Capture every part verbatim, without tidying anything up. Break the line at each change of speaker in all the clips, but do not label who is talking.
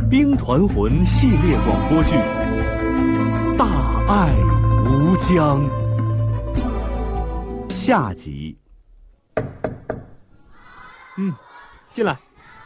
兵团魂》系列广播剧《大爱无疆》下集。嗯，进来。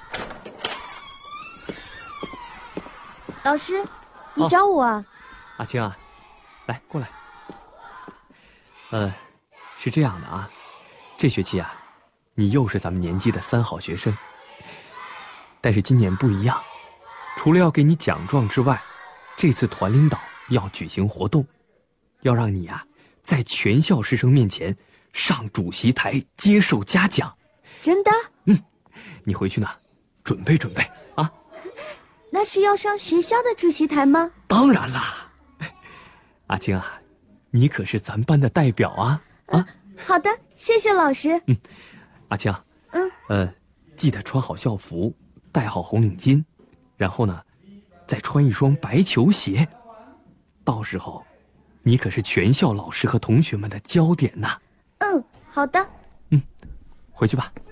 老师，你找我啊？
阿青啊，来过来。呃，是这样的啊，这学期啊，你又是咱们年级的三好学生。但是今年不一样，除了要给你奖状之外，这次团领导要举行活动，要让你啊在全校师生面前上主席台接受嘉奖。
真的？
嗯，你回去呢，准备准备啊。
那是要上学校的主席台吗？
当然啦。阿青啊，你可是咱班的代表啊！啊，
嗯、好的，谢谢老师。
嗯，阿青，
嗯，
呃，记得穿好校服，戴好红领巾，然后呢，再穿一双白球鞋。到时候，你可是全校老师和同学们的焦点呐。
嗯，好的。
嗯，回去吧。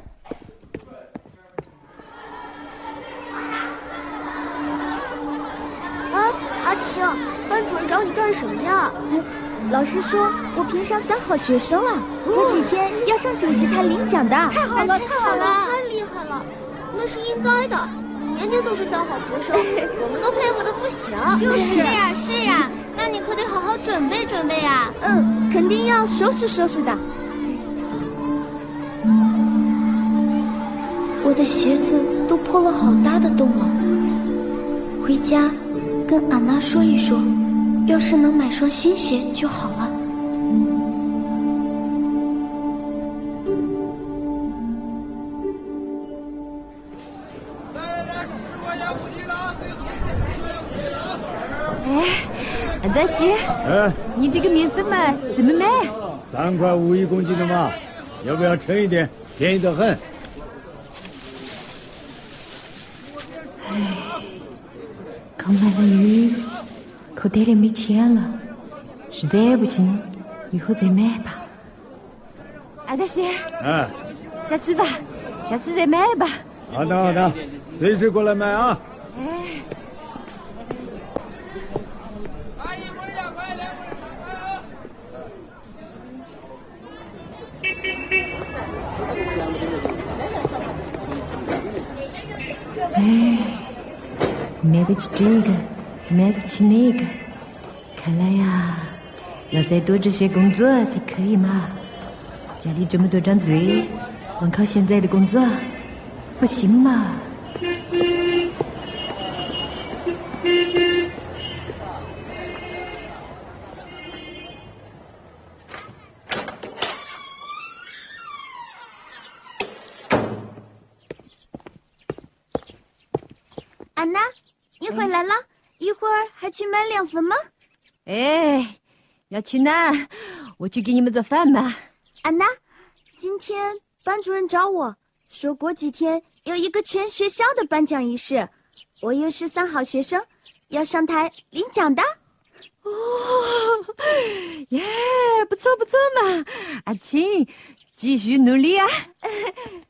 阿青，班主任找你干什么呀？
老师说我评上三好学生了，过几天要上主席台领奖的。
太好了，太好了，太厉害了！那是应该的，年年都是三好学生，我们都佩服的不行。
就是呀，是呀，那你可得好好准备准备呀。
嗯，肯定要收拾收拾的。我的鞋子都破了好大的洞了，回家跟安娜说一说，要是能买双新鞋就好了。
哎，安大喜，
哎，
你这个面粉嘛，怎么卖？
三块五一公斤的嘛，要不要称一点？便宜得很。
哎，刚买了鱼，口袋里没钱了，实在不行，以后再买吧。安大喜，
哎，
下次吧，下次再买吧。
好的好的，随时过来买啊。
哎。哎，买得起这个，买不起那个，看来呀，要再多这些工作才可以嘛。家里这么多张嘴，光靠现在的工作不行嘛。
安娜，你回来了，一会儿还去买凉粉吗？
哎，要去哪？我去给你们做饭吧。
安娜，今天班主任找我说过几天有一个全学校的颁奖仪式，我又是三好学生，要上台领奖的。
哦，耶，不错不错嘛，阿青，继续努力啊！